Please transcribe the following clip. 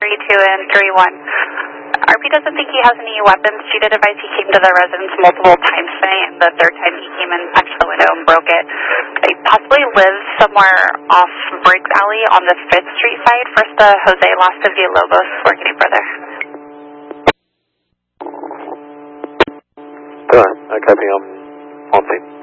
and 31. RP doesn't think he has any weapons. She did advise he came to the residence multiple times tonight, and the third time he came and punched the window and broke it. They possibly live somewhere off Briggs Alley on the 5th Street side. First the Jose Las Villalobos before getting further. Alright, I copy. I'm on scene.